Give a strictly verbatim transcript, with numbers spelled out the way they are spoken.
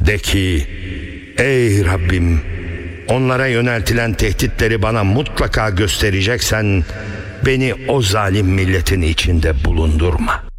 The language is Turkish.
De ki, ey Rabbim, onlara yöneltilen tehditleri bana mutlaka göstereceksen beni o zalim milletin içinde bulundurma.